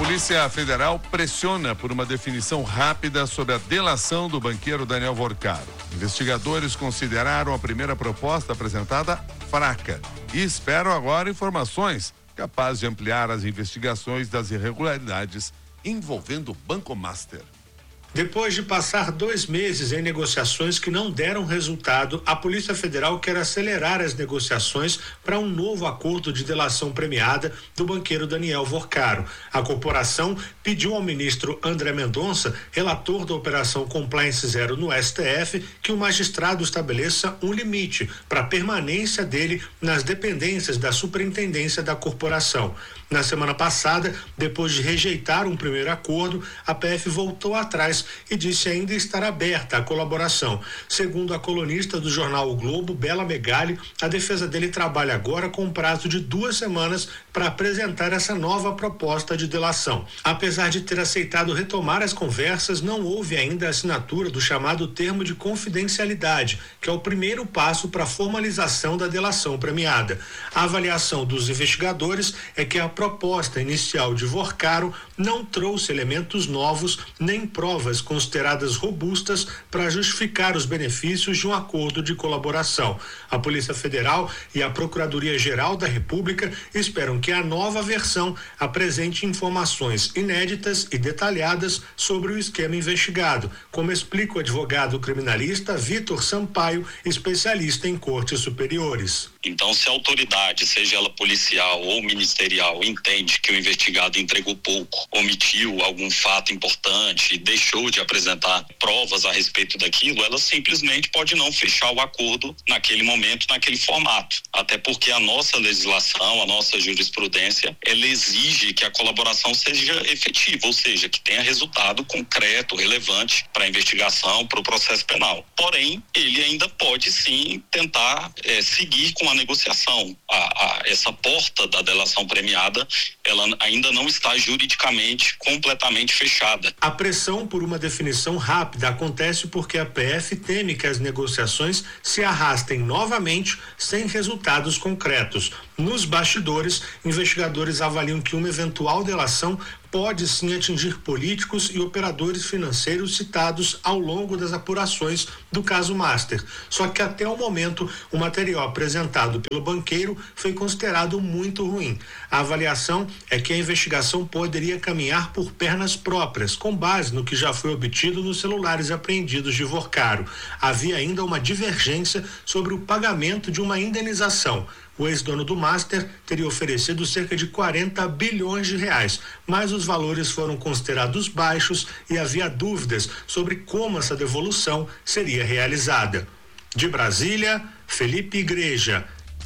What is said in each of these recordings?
Polícia Federal pressiona por uma definição rápida sobre a delação do banqueiro Daniel Vorcaro. Investigadores consideraram a primeira proposta apresentada fraca e esperam agora informações capazes de ampliar as investigações das irregularidades envolvendo o Banco Master. Depois de passar 2 meses em negociações que não deram resultado, a Polícia Federal quer acelerar as negociações para um novo acordo de delação premiada do banqueiro Daniel Vorcaro. A corporação pediu ao ministro André Mendonça, relator da Operação Compliance Zero no STF, que o magistrado estabeleça um limite para a permanência dele nas dependências da superintendência da corporação. Na semana passada, depois de rejeitar um primeiro acordo, a PF voltou atrás e disse ainda estar aberta à colaboração. Segundo a colunista do jornal O Globo, Bela Megali, a defesa dele trabalha agora com um prazo de 2 semanas para apresentar essa nova proposta de delação. Apesar de ter aceitado retomar as conversas, não houve ainda a assinatura do chamado termo de confidencialidade, que é o primeiro passo para a formalização da delação premiada. A avaliação dos investigadores é que a proposta inicial de Vorcaro não trouxe elementos novos nem provas consideradas robustas para justificar os benefícios de um acordo de colaboração. A Polícia Federal e a Procuradoria-Geral da República esperam que a nova versão apresente informações inéditas e detalhadas sobre o esquema investigado, como explica o advogado criminalista Vitor Sampaio, especialista em cortes superiores. Então, se a autoridade, seja ela policial ou ministerial, entende que o investigado entregou pouco, omitiu algum fato importante, deixou de apresentar provas a respeito daquilo, ela simplesmente pode não fechar o acordo naquele momento, naquele formato. Até porque a nossa legislação, a nossa jurisprudência, ela exige que a colaboração seja efetiva, ou seja, que tenha resultado concreto, relevante para a investigação, para o processo penal. Porém, ele ainda pode sim tentar seguir com a negociação. Essa porta da delação premiada, ela ainda não está juridicamente completamente fechada. A pressão por uma definição rápida acontece porque a PF teme que as negociações se arrastem novamente sem resultados concretos. Nos bastidores, investigadores avaliam que uma eventual delação pode sim atingir políticos e operadores financeiros citados ao longo das apurações do caso Master. Só que até o momento, o material apresentado pelo banqueiro foi considerado muito ruim. A avaliação é que a investigação poderia caminhar por pernas próprias, com base no que já foi obtido nos celulares apreendidos de Vorcaro. Havia ainda uma divergência sobre o pagamento de uma indenização. O ex-dono do Master teria oferecido cerca de 40 bilhões de reais, mas os valores foram considerados baixos e havia dúvidas sobre como essa devolução seria realizada. De Brasília, Felipe Igreja.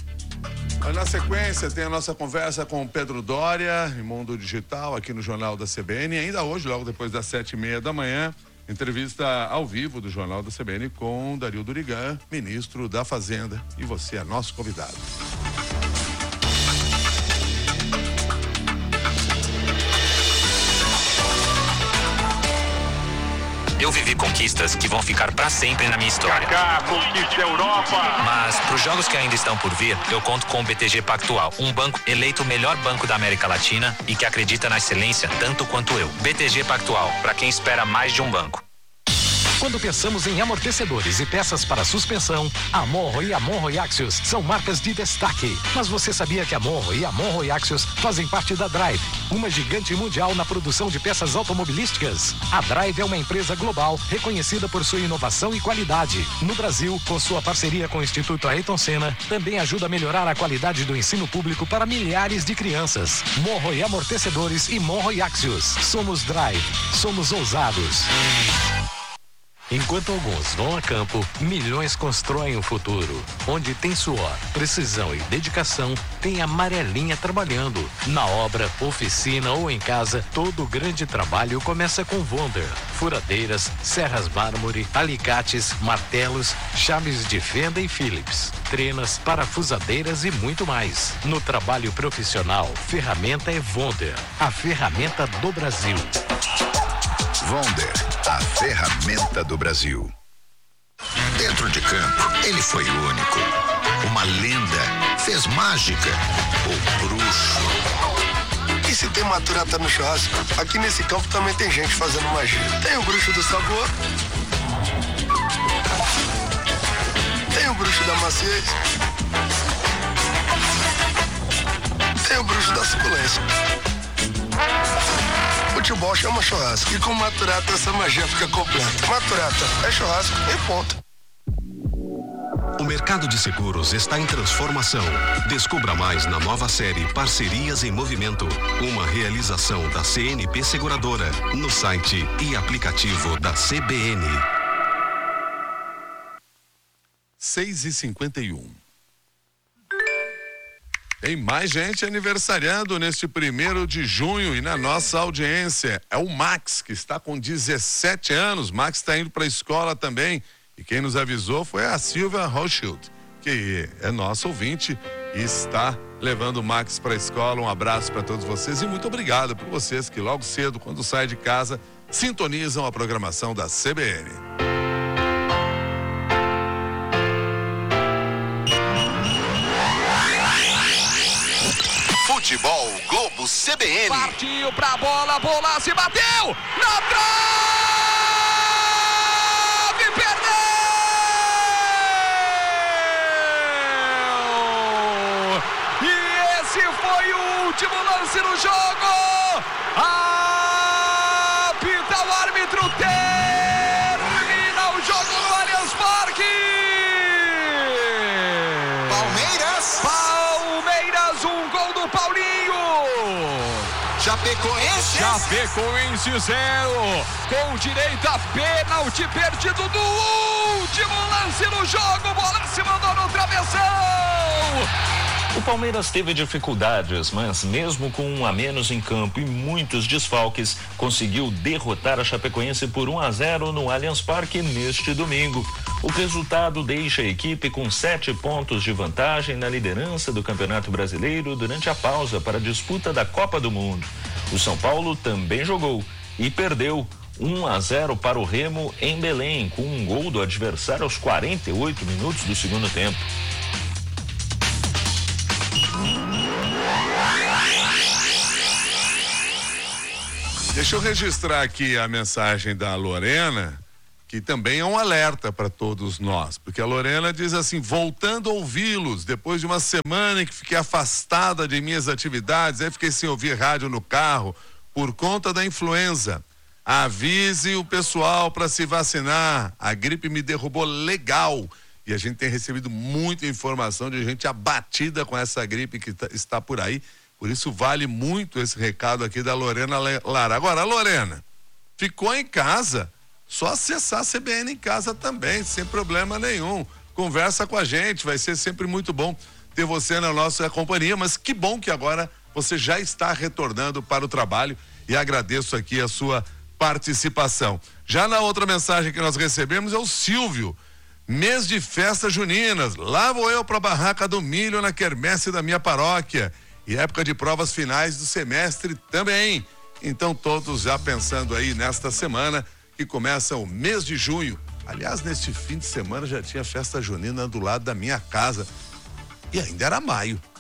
Na sequência, tem a nossa conversa com o Pedro Doria, em Mundo Digital, aqui no Jornal da CBN. E ainda hoje, logo depois das 7:30 da manhã, entrevista ao vivo do Jornal da CBN com Dario Durigan, ministro da Fazenda. E você é nosso convidado. Eu vivi conquistas que vão ficar pra sempre na minha história. Kaká, conquiste a Europa! Mas pros jogos que ainda estão por vir, eu conto com o BTG Pactual, um banco eleito o melhor banco da América Latina e que acredita na excelência tanto quanto eu. BTG Pactual, pra quem espera mais de um banco. Quando pensamos em amortecedores e peças para suspensão, a Monro e a Monro Axios são marcas de destaque. Mas você sabia que a Monro e a Monro Axios fazem parte da Drive, uma gigante mundial na produção de peças automobilísticas? A Drive é uma empresa global reconhecida por sua inovação e qualidade. No Brasil, com sua parceria com o Instituto Ayrton Senna, também ajuda a melhorar a qualidade do ensino público para milhares de crianças. Monro e Amortecedores e Monro Axios. Somos Drive. Somos ousados. Enquanto alguns vão a campo, milhões constroem o futuro. Onde tem suor, precisão e dedicação, tem a Amarelinha trabalhando. Na obra, oficina ou em casa, todo grande trabalho começa com Wonder. Furadeiras, serras mármore, alicates, martelos, chaves de fenda e Phillips. Trenas, parafusadeiras e muito mais. No trabalho profissional, ferramenta é Wonder, a ferramenta do Brasil. Wonder, a ferramenta do Brasil. Dentro de campo, ele foi único. Uma lenda, fez mágica, o bruxo. E se tem maturata no churrasco, aqui nesse campo também tem gente fazendo magia. Tem o bruxo do sabor, tem o bruxo da maciez, tem o bruxo da suculência. Futebol chama churrasco e com maturata essa magia fica completa. Maturata é churrasco e ponto. O mercado de seguros está em transformação. Descubra mais na nova série Parcerias em Movimento, uma realização da CNP Seguradora, no site e aplicativo da CBN. 6h51. Tem mais gente aniversariando neste 1º de junho e na nossa audiência. É o Max, que está com 17 anos. Max está indo para a escola também. E quem nos avisou foi a Silvia Rothschild, que é nossa ouvinte e está levando o Max para a escola. Um abraço para todos vocês e muito obrigado por vocês que logo cedo, quando saem de casa, sintonizam a programação da CBN. Futebol Globo CBN. Partiu pra bola, bola se bateu na trave, perdeu! E esse foi o último lance no jogo. Apita o árbitro, termina o jogo no Allianz Parque. Palmeiras, um gol do Paulinho. Chapecoense 0, com direito a pênalti perdido do último lance no jogo, bola se mandou no travessão. O Palmeiras teve dificuldades, mas mesmo com 1 a menos em campo e muitos desfalques, conseguiu derrotar a Chapecoense por 1-0 no Allianz Parque neste domingo. O resultado deixa a equipe com 7 pontos de vantagem na liderança do Campeonato Brasileiro durante a pausa para a disputa da Copa do Mundo. O São Paulo também jogou e perdeu 1-0 para o Remo em Belém, com um gol do adversário aos 48 minutos do segundo tempo. Deixa eu registrar aqui a mensagem da Lorena, que também é um alerta para todos nós, porque a Lorena diz assim: voltando a ouvi-los, depois de uma semana em que fiquei afastada de minhas atividades, aí fiquei sem ouvir rádio no carro, por conta da influenza. Avise o pessoal para se vacinar, a gripe me derrubou legal, e a gente tem recebido muita informação de gente abatida com essa gripe que está por aí. Por isso vale muito esse recado aqui da Lorena Lara. Agora, Lorena, ficou em casa, só acessar a CBN em casa também, sem problema nenhum. Conversa com a gente, vai ser sempre muito bom ter você na nossa companhia, mas que bom que agora você já está retornando para o trabalho e agradeço aqui a sua participação. Já na outra mensagem que nós recebemos é o Silvio. Mês de festas juninas, lá vou eu para a Barraca do Milho na quermesse da minha paróquia. E época de provas finais do semestre também. Então todos já pensando aí nesta semana que começa o mês de junho. Aliás, neste fim de semana já tinha festa junina do lado da minha casa. E ainda era maio.